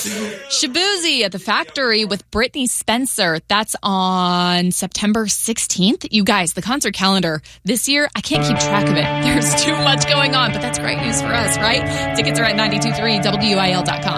Shaboozey at the Factory with Brittany Spencer. That's on September 16th. You guys, the concert calendar this year, I can't keep track of it. There's too much going on, but that's great news for us, right? Tickets are at 923WIL.com.